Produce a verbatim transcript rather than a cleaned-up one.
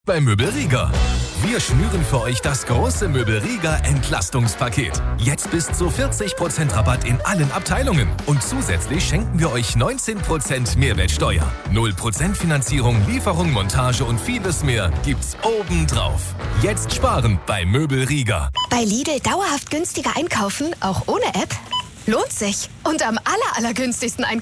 Bei Möbelriga. Wir schnüren für euch das große Möbelriga Entlastungspaket. Jetzt bis zu vierzig Prozent Rabatt in allen Abteilungen. Und zusätzlich schenken wir euch neunzehn Prozent Mehrwertsteuer. null Prozent Finanzierung, Lieferung, Montage und vieles mehr gibt's obendrauf. Jetzt sparen bei Möbelriga. Bei Lidl dauerhaft günstiger einkaufen, auch ohne App? Lohnt sich. Und am aller, allergünstigsten einkaufen.